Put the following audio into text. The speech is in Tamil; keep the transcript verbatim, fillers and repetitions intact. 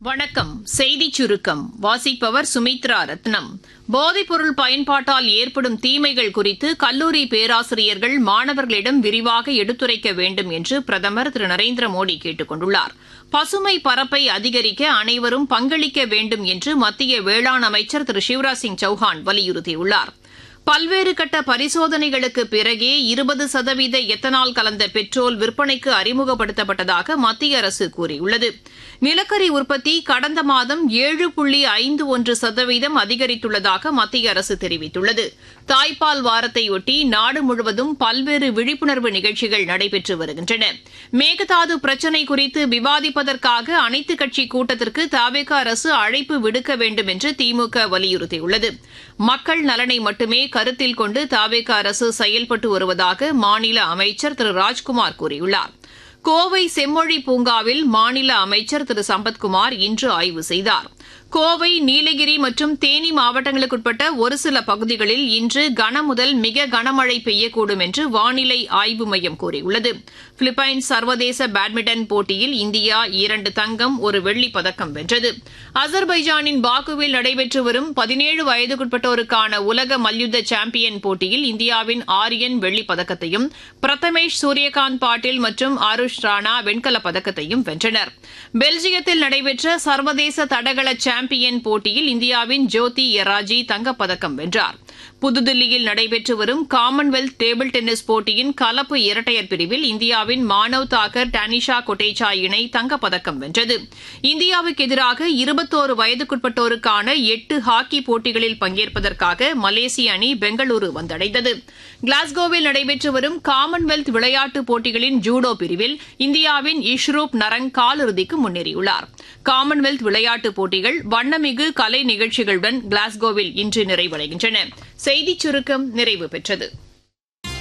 வணக்கம். செய்திச் சுருக்கம் வாசிப்பவர் சுமித்ரா ரத்னம். போதைப்பொருள் பயன்பாட்டால் ஏற்படும் தீமைகள் குறித்து கல்லூரி பேராசிரியர்கள் மாணவர்களிடம் விரிவாக எடுத்துரைக்க வேண்டும் என்று பிரதமர் திரு நரேந்திர மோடி கேட்டுக் கொண்டுள்ளார். பசுமை பரப்பை அதிகரிக்க அனைவரும் பங்களிக்க வேண்டும் என்று மத்திய வேளாண் அமைச்சர் திரு சிவராஜ் சிங் சௌஹான் வலியுறுத்தியுள்ளார். பல்வேறு கட்ட பரிசோதனைகளுக்கு பிறகே இருபது சதவீத எத்தனால் கலந்த பெட்ரோல் விற்பனைக்கு அறிமுகப்படுத்தப்பட்டதாக மத்திய அரசு கூறியுள்ளது. நிலக்கரி உற்பத்தி கடந்த மாதம் ஏழு புள்ளி ஐந்து ஒன்று சதவீதம் அதிகரித்துள்ளதாக மத்திய அரசு தெரிவித்துள்ளது. தாய்ப்பால் வாரத்தையொட்டி நாடு முழுவதும் பல்வேறு விழிப்புணர்வு நிகழ்ச்சிகள் நடைபெற்று வருகின்றன. மேகதாது பிரச்சினை குறித்து விவாதிப்பதற்காக அனைத்துக் கட்சி கூட்டத்திற்கு தவேக அரசு அழைப்பு விடுக்க வேண்டும் என்று திமுக வலியுறுத்தியுள்ளது. மக்கள் நலனை மட்டுமே கருத்தில் கொண்டு தவேக அரசு செயல்பட்டு வருவதாக மாநில அமைச்சர் திரு ராஜ்குமார் கூறியுள்ளார். கோவை செம்மொழி பூங்காவில் மாநில அமைச்சர் திரு சம்பத்குமார் இன்று ஆய்வு செய்தார். கோவை, நீலகிரி மற்றும் தேனி மாவட்டங்களுக்குட்பட்ட ஒரு சில பகுதிகளில் இன்று கனமுதல் மிக கனமழை பெய்யக்கூடும் என்று வானிலை ஆய்வு மையம் கூறியுள்ளது. பிலிப்பைன்ஸ் சர்வதேச பேட்மிண்டன் போட்டியில் இந்தியா இரண்டு தங்கம், ஒரு வெள்ளிப் பதக்கம் வென்றது. அசர்பைஜானின் பாக்குவில் நடைபெற்று வரும் பதினேழு வயதுக்குட்பட்டோருக்கான உலக மல்யுத்த சாம்பியன் போட்டியில் இந்தியாவின் ஆரியன் வெள்ளிப் பதக்கத்தையும், பிரதமேஷ் சூரியகாந்த் பாட்டீல் மற்றும் ஆருஷ் ராணா வெண்கலப் பதக்கத்தையும் வென்றனர். பெல்ஜியத்தில் நடைபெற்ற சர்வதேச தடகள சாம்பியன் போட்டியில் இந்தியாவின் ஜோதி எராஜி தங்கப்பதக்கம் வென்றார். புதுதில்லியில் நடைபெற்று வரும் காமன்வெல்த் டேபிள் டென்னிஸ் போட்டியின் கலப்பு இரட்டையர் பிரிவில் இந்தியாவின் மானவ் தாக்கர், டானிஷா கொட்டேச்சா இணை தங்கப்பதக்கம் வென்றது. இந்தியாவுக்கு எதிராக இருபத்தோரு வயதுக்குட்பட்டோருக்கான எட்டு ஹாக்கி போட்டிகளில் பங்கேற்பதற்காக மலேசிய அணி பெங்களூரு வந்தடைந்தது. கிளாஸ்கோவில் நடைபெற்று வரும் காமன்வெல்த் விளையாட்டுப் போட்டிகளின் ஜூடோ பிரிவில் இந்தியாவின் இஷ்ரூப் நரங் காலிறுதிக்கு முன்னேறியுள்ளார். காமன்வெல்த் விளையாட்டுப் போட்டிகள் வண்ணமிகு கலை நிகழ்ச்சிகளுடன் கிளாஸ்கோவில் இன்று நிறைவடைகின்றன. செய்திச் சுருக்கம் நிறைவு பெற்றது.